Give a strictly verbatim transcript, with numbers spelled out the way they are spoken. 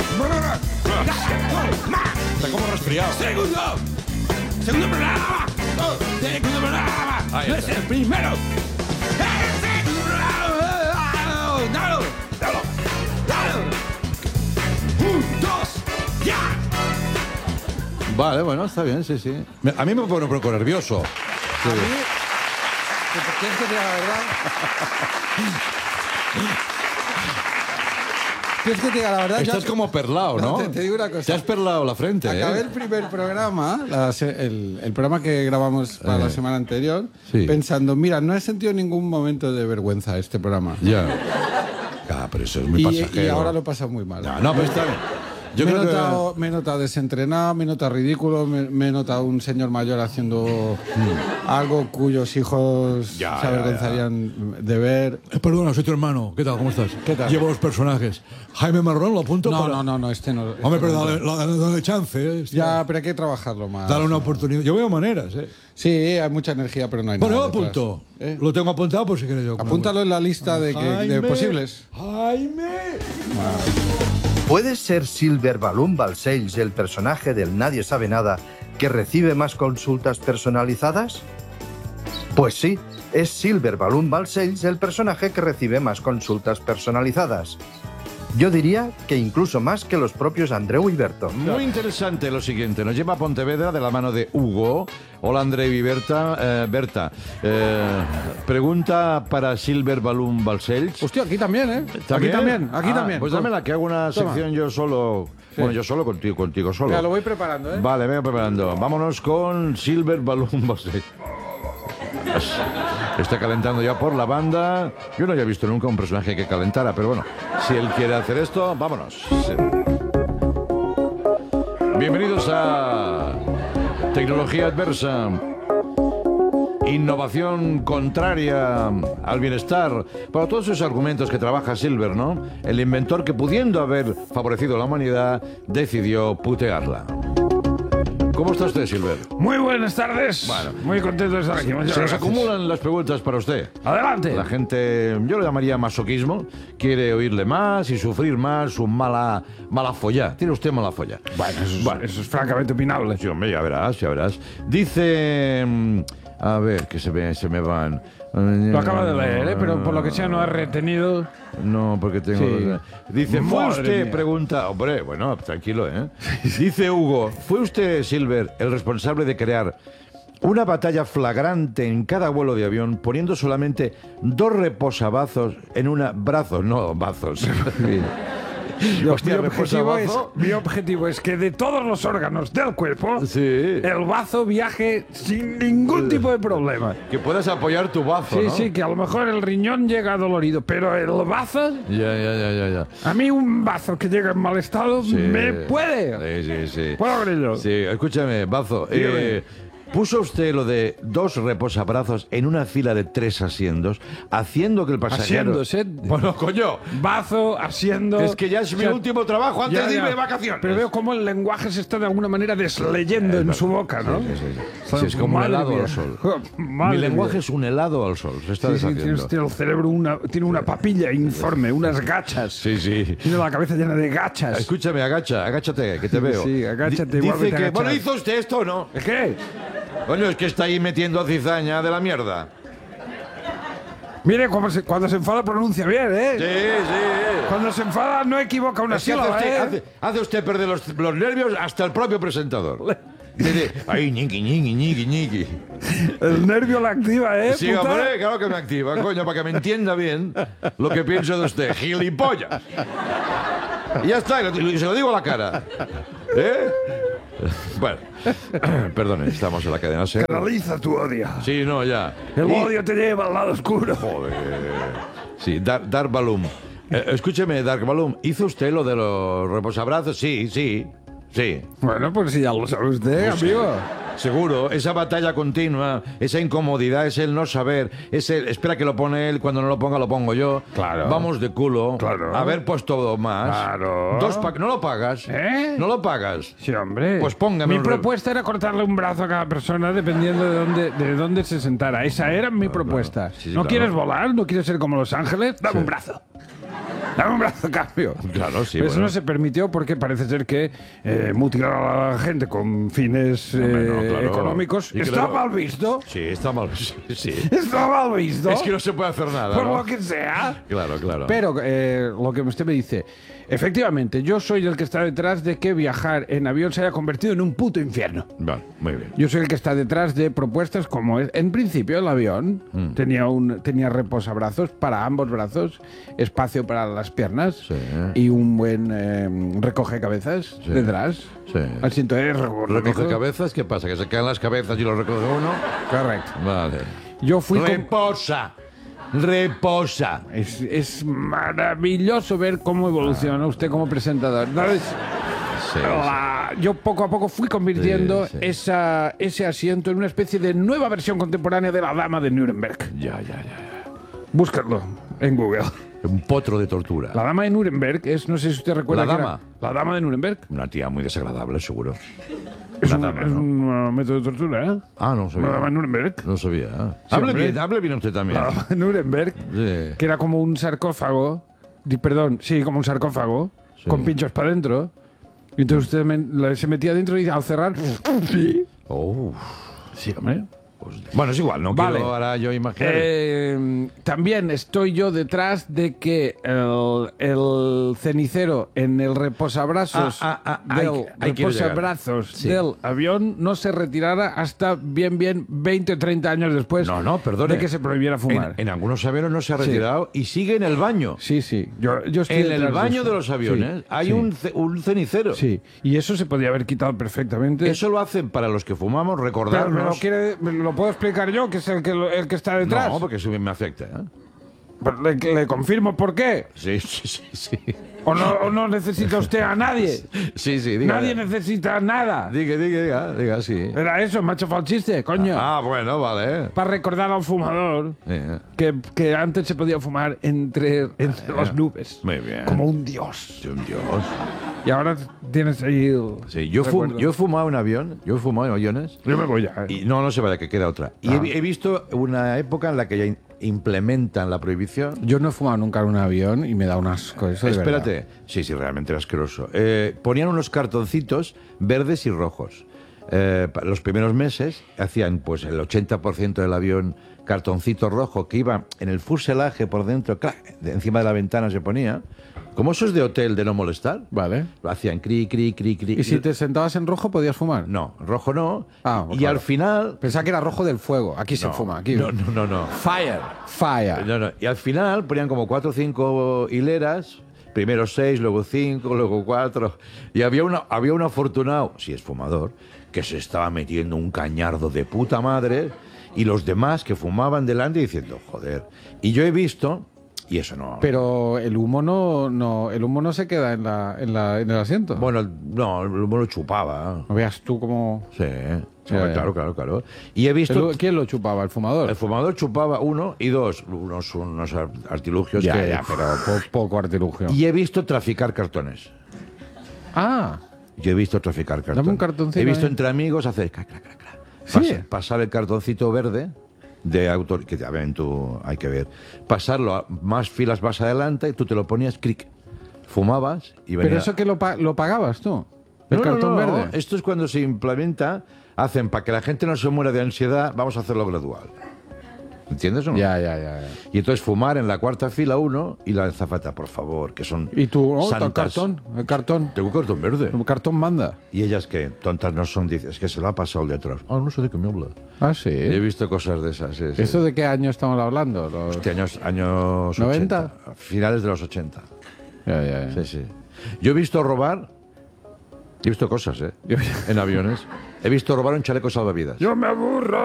Está como resfriado. Segundo. Segundo programa. Segundo programa. Ahí No está. es el primero. El segundo programa. Dalo. Dalo. Dalo. Un, dos, ya. Vale, bueno, está bien, sí, sí. Me- A mí me pone un poco nervioso. Sí. A mí, ¿quieres que te diga la verdad? ¿Quieres que te diga la verdad? Estás Yo- como perlado, ¿no? No, te- te digo una cosa. Te has perlado la frente, Acabé ¿eh? el primer programa, la se- el, el programa que grabamos para Eh, la semana anterior, sí. pensando, mira, no he sentido ningún momento de vergüenza este programa. Ya. Ah, pero eso es muy Y, pasajero. y ahora lo he pasado muy mal. No, no, pero está bien. Yo me, he creo que- notado, me he notado desentrenado, me he notado ridículo, me, me he notado un señor mayor haciendo algo cuyos hijos Ya, se ya, avergonzarían de ver. Eh, Perdona, soy tu hermano. ¿Qué tal? ¿Cómo estás? ¿Qué tal? Llevo los personajes. Jaime Marrón, lo apunto No, para... no, no, no, este no. este Hombre, pero no. dale, dale- dale chance, ¿eh? Hostia. Ya, pero hay que trabajarlo más. Dale una oportunidad. Yo veo maneras, ¿eh? Sí, hay mucha energía, pero no hay Bueno, yo nada. lo detrás. apunto. ¿Eh? Lo tengo apuntado por si quieres yo. Apúntalo en la lista de, que- de Jaime, posibles. Jaime. ¿Puede ser Silver Balloon Balcells el personaje del Nadie Sabe Nada que recibe más consultas personalizadas? Pues sí, es Silver Balloon Balcells el personaje que recibe más consultas personalizadas. Yo diría que incluso más que los propios Andreu y Berto. Muy interesante lo siguiente. Nos lleva a Pontevedra de la mano de Hugo. Hola, André y Berta. Eh, Berta, eh, pregunta para Silver Balloon Balcells. Hostia, aquí también, ¿eh? Aquí también, aquí Ah, también. Pues dámela, que hago una Toma. sección yo solo. Bueno, yo solo contigo, contigo solo. Mira, lo voy preparando, ¿eh? Vale, me voy preparando. Vámonos con Silver Balloon Balcells. Está calentando ya por la banda. Yo no había visto nunca un personaje que calentara, pero bueno, si él quiere hacer esto, vámonos. Sí. Bienvenidos a Tecnología Adversa. Innovación contraria al bienestar. Para todos esos argumentos que trabaja Silver, ¿no? El inventor que, pudiendo haber favorecido a la humanidad, decidió putearla. ¿Cómo está usted, Silver? Muy buenas tardes. Bueno. Muy contento de estar aquí. Muchas Se nos gracias. acumulan las preguntas para usted. Adelante. La gente, yo lo llamaría masoquismo, quiere oírle más y sufrir más su mala, mala folla. Tiene usted mala folla. Bueno, eso es, Bueno. eso es francamente opinable. Sí, hombre, ya verás, ya verás. Dice, mm, a ver, que se me, se me van. Lo acaba de leer, ¿eh? Pero por lo que sea no ha retenido. No, porque tengo... Sí. Dice, ¿fue Madre usted, mía. pregunta... Hombre, bueno, tranquilo, ¿eh? Dice Hugo, ¿fue usted, Silver, el responsable de crear una batalla flagrante en cada vuelo de avión, poniendo solamente dos reposabrazos en una... Brazos, no bazos. Hostia, mi, objetivo es, reposabazo. mi objetivo es que de todos los órganos del cuerpo, Sí. el bazo viaje sin ningún tipo de problema. Que puedas apoyar tu bazo, Sí, ¿no? sí, que a lo mejor el riñón llega dolorido, pero el bazo, Ya, ya, ya, ya, ya. a mí un bazo que llega en mal estado Sí. me puede. Sí, sí, sí. ¿Puedo con ello? Sí, escúchame, Bazo. Dígame. eh, ¿Puso usted lo de dos reposabrazos en una fila de tres asientos, haciendo que el pasajero... Asientos, ¿eh? Bueno, coño, Bazo, asiendo. es que ya es o mi sea, último trabajo antes ya, de irme ya. de vacaciones. Pero veo cómo el lenguaje se está de alguna manera desleyendo en su boca, ¿no? Sí, sí, sí. Sí, es como un Madre helado mía. al sol. Madre Mi lenguaje mía. es un helado al sol, se está Sí, sí, tiene, deshaciendo. tiene el cerebro una, tiene una papilla informe, unas gachas. Sí, sí. Tiene la cabeza llena de gachas. Escúchame, agacha, agáchate, que te veo. Sí, agáchate, Di- vuélvete Dice a que... agachar. Bueno, ¿hizo usted esto o no? ¿Qué? Coño, es que está ahí metiendo cizaña de la mierda. Mire, cuando se, cuando se enfada pronuncia bien, ¿eh? Sí, sí. Cuando se enfada no equivoca una Es que hace sílaba, usted, ¿eh? hace- hace usted perder los, los nervios hasta el propio presentador. Dice, ay, ñiqui, ñiqui, ñiqui, ñiqui. El nervio la activa, ¿eh? Sí, puta? hombre, claro que me activa, coño, para que me entienda bien lo que pienso de usted, gilipollas. Y ya está, y lo- y se lo digo a la cara. ¿Eh? Bueno, perdone, estamos en la cadena SER. Canaliza tu odio. Sí, no, ya. El Y- odio te lleva al lado oscuro. Joder. Sí, Dark, Dark Balloon. Eh, escúcheme, Dark Balloon, ¿hizo usted lo de los reposabrazos? Sí, sí, sí. Bueno, pues si ya lo sabe usted, Pues amigo. Seguro, esa batalla continua, esa incomodidad, es el no saber, es el espera que lo pone él, cuando no lo ponga lo pongo yo. Claro. Vamos de culo. Claro. Haber puesto más. Claro. Dos pa- no lo pagas. ¿Eh? No lo pagas. Sí, hombre. Pues póngame Mi un re- propuesta era cortarle un brazo a cada persona dependiendo de dónde, de dónde se sentara. Esa era mi propuesta. Sí, sí, ¿No claro. quieres volar? ¿No quieres ser como Los Ángeles? Dame un brazo. Dame un brazo a cambio. Claro, sí, Pero eso bueno. no se permitió porque parece ser que eh, mutilar a la gente con fines eh, Hombre, no, claro. económicos Y que está luego- mal visto. Sí, está mal. Sí, sí. Está mal visto. Es que no se puede hacer nada, por ¿no? lo que sea. Claro, claro. Pero eh, lo que usted me dice, efectivamente, yo soy el que está detrás de que viajar en avión se haya convertido en un puto infierno. Vale, muy bien. Yo soy el que está detrás de propuestas como, es- en principio, el avión Mm. tenía un tenía reposabrazos para ambos brazos, espacio para las piernas Sí. y un buen eh, recoge cabezas Sí. detrás. Sí. Asiento de reco- ¿Recoge cabezas? ¿Qué pasa? ¿Que se caen las cabezas y lo recoge uno? Correcto. Vale. Yo fui con- Reposa. Reposa. Es, es maravilloso ver cómo evoluciona usted como presentador. ¿Sabes? Sí, La- yo poco a poco fui convirtiendo Sí, sí. Esa, ese asiento en una especie de nueva versión contemporánea de la Dama de Nuremberg. Ya, ya, ya. Búscalo en Google. Un potro de tortura. La Dama de Nuremberg es, no sé si usted recuerda. ¿La que dama? era- la Dama de Nuremberg. Una tía muy desagradable, seguro. Es, Una un, dama, es ¿no? un uh, método de tortura, ¿eh? Ah, no La sabía. Dama de Nuremberg. No sabía. ah. Sí, hable hombre. bien, hable bien usted también. La Dama de Nuremberg, Sí. que era como un sarcófago. di- Perdón, sí, como un sarcófago, Sí. con pinchos para adentro. Y entonces usted me- la- se metía dentro y al cerrar. Sí, Oh, sí, hombre. pues- bueno, es igual, no Vale. quiero ahora yo imaginar. Eh, también estoy yo detrás de que el, el cenicero en el reposabrazos Ah, ah, ah, del ahí- ahí quiero llegar. reposabrazos Sí. del avión no se retirara hasta bien bien veinte o treinta años después No, no, perdone. de que se prohibiera fumar. En, en algunos aviones no se ha Sí. retirado y sigue en el baño. Sí, sí. Yo, yo estoy En el detrás baño eso. de los aviones Sí, hay sí, un, ce- un cenicero. Sí, y eso se podía haber quitado perfectamente. Eso lo hacen para los que fumamos, Pero me lo, recordarnos. quiere, me lo puedo explicar yo, que es el que, lo- el que está detrás. No, porque eso me afecta. ¿eh? Pero le, le confirmo por qué. Sí, sí, sí. Sí, ¿O no, o no necesita usted a nadie? sí, sí diga. Nadie necesita nada. Diga, diga, diga, diga, sí. Era eso, macho falchiste, coño. Ah, bueno, vale. Para recordar al fumador Eh, que, que antes se podía fumar entre, entre las nubes. Muy bien. Como un dios. Sí, un Dios. Y ahora tienes ahí el Sí, yo, fum- recuerdo. yo he fumado en avión, yo he fumado en aviones. Yo me voy ya. Y no, no se vaya, que queda otra. Y Ah. he, he visto una época en la que ya in- implementan la prohibición. Yo no he fumado nunca en un avión y me da un asco eso de Espérate. verdad. Sí, sí, realmente era asqueroso. Eh, ponían unos cartoncitos verdes y rojos. Eh, pa- los primeros meses hacían pues el ochenta por ciento del avión cartoncito rojo que iba en el fuselaje por dentro, ¡clac! De encima de la ventana se ponía. Como eso es de hotel de no molestar. Vale. Lo hacían cri, cri, cri, cri. ¿Y si te sentabas en rojo podías fumar? No, rojo no. Ah, y claro. al final... Pensaba que era rojo del fuego. Aquí se No, fuma, aquí. No, no, no, no. Fire. Fire. No, no. Y al final ponían como cuatro o cinco hileras, primero seis, luego cinco, luego cuatro. Y había, una, había un afortunado, si es fumador, que se estaba metiendo un cañardo de puta madre y los demás que fumaban delante diciendo, joder. Y yo he visto, y eso no... Pero el humo no, no, el humo no se queda en, la, en, la, en el asiento. Bueno, no, el humo lo chupaba. No veas tú cómo... Sí, Sí, no, ya. claro, claro, claro. Y he visto... El- ¿Quién lo chupaba? ¿El fumador? El fumador chupaba uno y dos, unos, unos ar- artilugios ya, que... ya, pero po- poco artilugio. Y he visto traficar cartones. Ah, Yo he visto traficar cartones. Dame un cartoncito He visto ahí. entre amigos hacer... crac, crac, crac, crac. ¿Sí? Pas- pasar el cartoncito verde de autor... Que a ver, tú hay que ver. Pasarlo a más filas más adelante y tú te lo ponías, clic. Fumabas y venía... pero eso que lo, pa- lo pagabas tú. El No, no, cartón no, verde. Esto es cuando se implementa, hacen para que la gente no se muera de ansiedad, vamos a hacerlo gradual. ¿Entiendes o no? Ya, ya, ya, ya. Y entonces fumar en la cuarta fila uno y la azafata, por favor, que son ¿Y tú? Oh, el santas. cartón. El cartón. Tengo un cartón verde. El cartón manda. Y ellas que tontas no son, dices, es que se lo ha pasado el de atrás. Ah, no sé de qué me habla. Ah, sí. He visto cosas de esas. Sí, sí. ¿Eso de qué año estamos hablando? Los- Este años, años ¿noventa? ochenta, finales de los ochenta. Ya, ya, ya. Sí, sí. Yo he visto robar, he visto cosas, ¿eh? Yo- En aviones. He visto robar un chaleco salvavidas. Yo me aburro.